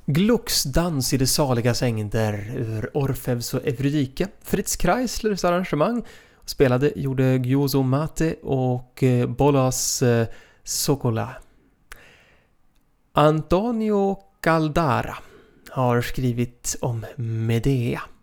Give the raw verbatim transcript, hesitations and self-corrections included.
Glucks dans i det saliga sängder ur Orfeus och Eurydike. Fritz Kreislers arrangemang spelade gjorde Gyozo Mate och Bolas Sokola. Antonio Caldara har skrivit om Medea.